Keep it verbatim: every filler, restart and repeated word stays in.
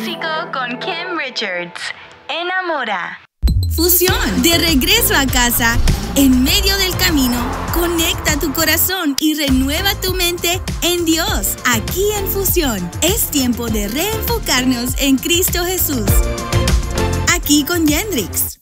clásico con Kim Richards. Enamora. Fusión, de regreso a casa, en medio del camino, conecta tu corazón y renueva tu mente en Dios. Aquí en Fusión, es tiempo de reenfocarnos en Cristo Jesús. Aquí con Yendrix.